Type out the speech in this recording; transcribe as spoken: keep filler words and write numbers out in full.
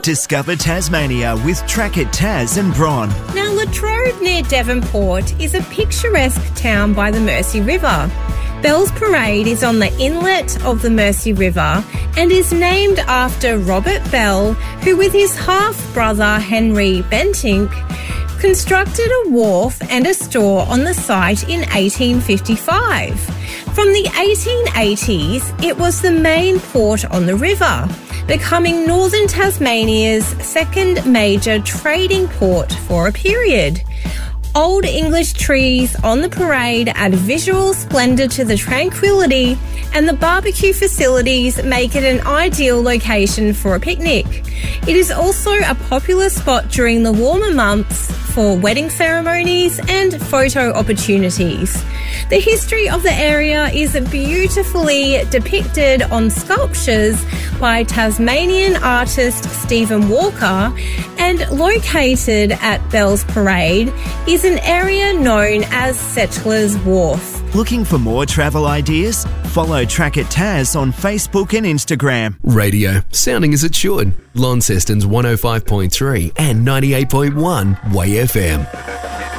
Discover Tasmania with Track It Tas and Bron. Now, Latrobe near Devonport is a picturesque town by the Mersey River. Bell's Parade is on the inlet of the Mersey River and is named after Robert Bell, who with his half-brother Henry Bentinck constructed a wharf and a store on the site in eighteen fifty-five. From the eighteen eighties, it was the main port on the river, becoming northern Tasmania's second major trading port for a period. Old English trees on the parade add visual splendour to the tranquility, and the barbecue facilities make it an ideal location for a picnic. It is also a popular spot during the warmer months for wedding ceremonies and photo opportunities. The history of the area is beautifully depicted on sculptures by Tasmanian artist Stephen Walker, and located at Bell's Parade is an area known as Settlers Wharf. Looking for more travel ideas? Follow Track It Tas on Facebook and Instagram. Radio, sounding as it should. Launceston's one oh five point three and ninety-eight point one Way F M.